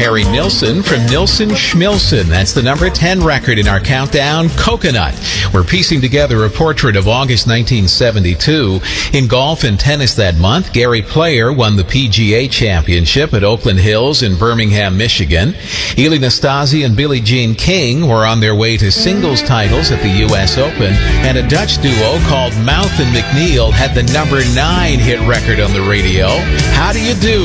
Harry Nilsson from Nilsson Schmilsson. That's the number 10 record in our countdown, Coconut. We're piecing together a portrait of August 1972. In golf and tennis that month, Gary Player won the PGA Championship at Oakland Hills in Birmingham, Michigan. Ely Nastase and Billie Jean King were on their way to singles titles at the U.S. Open, and a Dutch duo called Mouth and McNeil had the number 9 hit record on the radio. How do you do?